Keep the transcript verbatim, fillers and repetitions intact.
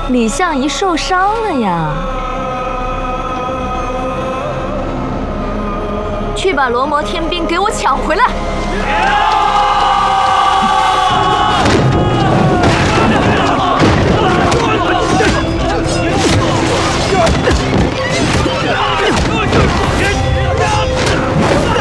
李相夷受伤了呀，去把罗摩天兵给我抢回来！